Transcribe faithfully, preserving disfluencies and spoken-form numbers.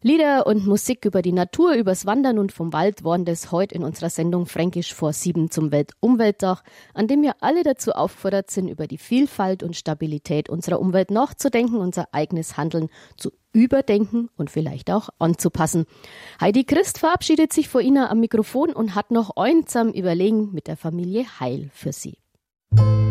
Lieder und Musik über die Natur, übers Wandern und vom Wald waren das heute in unserer Sendung Fränkisch vor sieben zum Weltumwelttag, an dem wir alle dazu aufgefordert sind, über die Vielfalt und Stabilität unserer Umwelt nachzudenken, unser eigenes Handeln zu überdenken und vielleicht auch anzupassen. Heidi Christ verabschiedet sich vor Ihnen am Mikrofon und hat noch einsam Überlegen mit der Familie Heil für Sie.